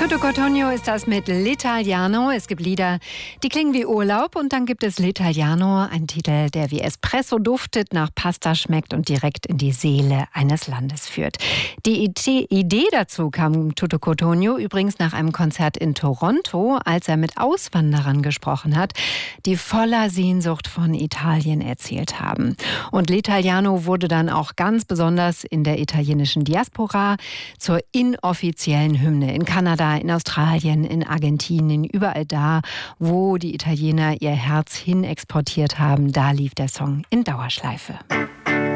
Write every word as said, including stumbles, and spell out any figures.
Toto Cutugno ist das mit L'Italiano. Es gibt Lieder, die klingen wie Urlaub, und dann gibt es L'Italiano, ein Titel, der wie Espresso duftet, nach Pasta schmeckt und direkt in die Seele eines Landes führt. Die Idee dazu kam Toto Cutugno übrigens nach einem Konzert in Toronto, als er mit Auswanderern gesprochen hat, die voller Sehnsucht von Italien erzählt haben. Und L'Italiano wurde dann auch ganz besonders in der italienischen Diaspora zur inoffiziellen Hymne. In Kanada, in Australien, in Argentinien, überall da, wo die Italiener ihr Herz hin exportiert haben, da lief der Song in Dauerschleife.